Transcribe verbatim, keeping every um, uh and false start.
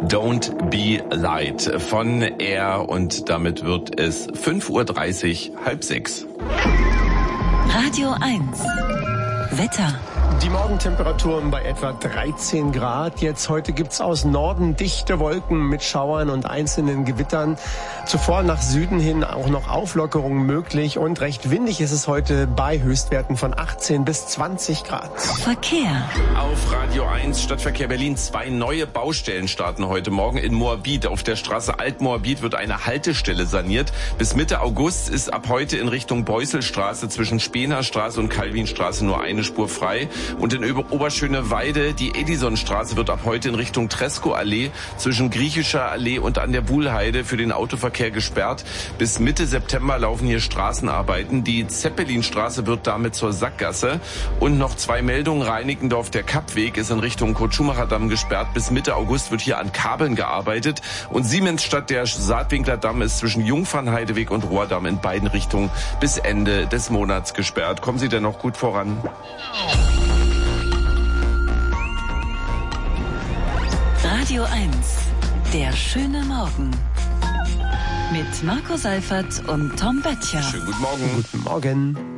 Don't Be Light von Air und damit wird es fünf Uhr dreißig, halb sechs. Radio eins. Wetter. Die Morgentemperaturen bei etwa dreizehn Grad. Jetzt heute gibt's aus Norden dichte Wolken mit Schauern und einzelnen Gewittern. Zuvor nach Süden hin auch noch Auflockerungen möglich und recht windig ist es heute bei Höchstwerten von achtzehn bis zwanzig Grad. Verkehr. Auf Radio eins Stadtverkehr Berlin. Zwei neue Baustellen starten heute Morgen in Moabit. Auf der Straße Alt-Moabit wird eine Haltestelle saniert. Bis Mitte August ist ab heute in Richtung Beuselstraße zwischen Spenerstraße und Calvinstraße nur eine Spur frei. Und in Oberschöneweide, die Edisonstraße wird ab heute in Richtung Tresco-Allee zwischen Griechischer Allee und an der Buhlheide für den Autoverkehr gesperrt. Bis Mitte September laufen hier Straßenarbeiten. Die Zeppelinstraße wird damit zur Sackgasse. Und noch zwei Meldungen. Reinickendorf, der Kappweg ist in Richtung Kurt-Schumacher-Damm gesperrt. Bis Mitte August wird hier an Kabeln gearbeitet. Und Siemensstadt, der Saatwinkler-Damm ist zwischen Jungfernheideweg und Rohrdamm in beiden Richtungen bis Ende des Monats gesperrt. Kommen Sie denn noch gut voran? Radio eins. Der schöne Morgen. Mit Marco Seifert und Tom Böttcher. Schönen guten Morgen. Guten Morgen.